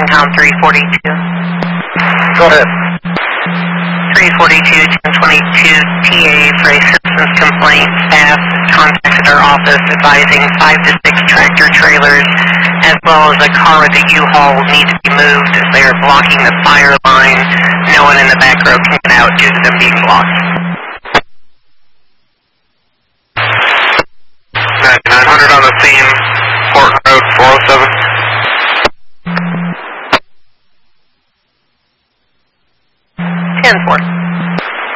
CENTCOM 342. Go ahead. 342, 1022 TA for a citizen's complaint. Staff contacted our office advising 5 to 6 tractor trailers as well as a car with a U-Haul need to be moved as they are blocking the fire line. No one in the back row can get out due to them being blocked.